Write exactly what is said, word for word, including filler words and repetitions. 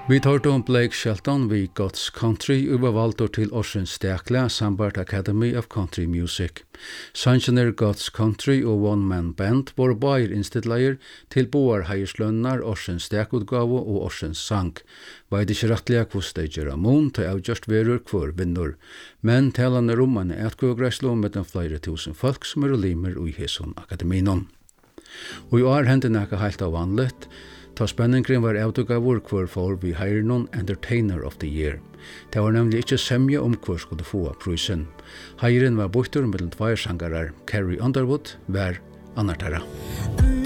Vi tar om Blake Shelton vid God's Country övervaltor till Ocean Stakla Sambart Academy of Country Music. Sanchener God's Country och One Man Band var bair instidleier til boar heislønnar Ocean Stakutgave og Ocean Sang. Veid ikke rettelig hos de gjør amon til avgjørst verur kvar vinnur. Men talan er om en etgågreislo med den flere tusen folk som er limer i Hesson Akademinon. Og i år hendte nekka heilt av vanligt. Ta spenningren var avtugavur kvar for vi heirenon Entertainer of the Year. Det var nemlig ikke semja om kvar skulle få prisen. Heiren var bøttur mellom tvær sangarar, Carrie Underwood var annartara.